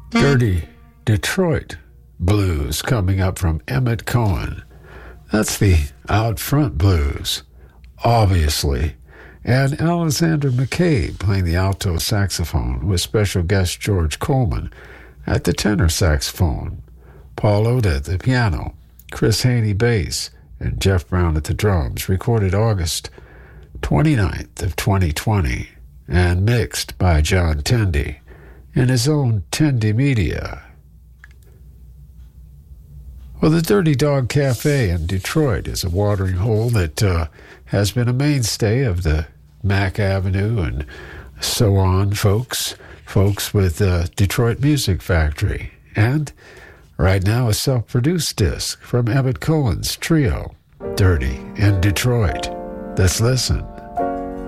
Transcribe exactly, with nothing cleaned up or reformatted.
Dirty Detroit Blues coming up from Emmett Cohen. That's the Out Front Blues, obviously. And Alexander McCabe playing the alto saxophone with special guest George Coleman at the tenor saxophone, Paul Oda at the piano, Chris Haney bass, and Jeff Brown at the drums, recorded August twenty-ninth of twenty twenty and mixed by John Tendy in his own Tendy Media. Well, the Dirty Dog Cafe in Detroit is a watering hole that uh, has been a mainstay of the Mack Avenue and so on folks, folks with uh, Detroit Music Factory. And right now a self-produced disc from Emmett Cohen's trio, Dirty in Detroit. Let's listen.